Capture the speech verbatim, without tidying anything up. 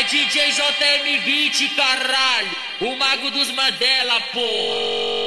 D J J M vinte, caralho, o mago dos Mandela, pô.